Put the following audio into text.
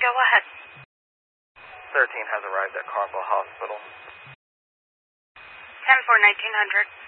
Go ahead. 13 has arrived at Carmel Hospital. 10-4, 1900.